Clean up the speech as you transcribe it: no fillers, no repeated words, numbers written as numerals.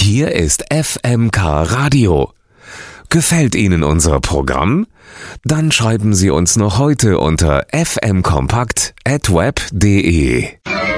Hier ist FMK Radio. Gefällt Ihnen unser Programm? Dann schreiben Sie uns noch heute unter fmkompakt@web.de.